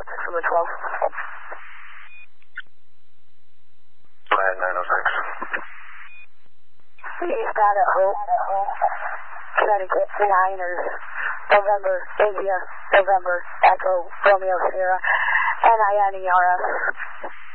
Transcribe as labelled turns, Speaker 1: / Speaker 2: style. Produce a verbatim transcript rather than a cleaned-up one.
Speaker 1: six from the twelve.
Speaker 2: Land nine oh six.
Speaker 1: Eastbound at Hope, Connecticut, Niners, November, India, November, Echo, Romeo, Sierra, N I N E R S.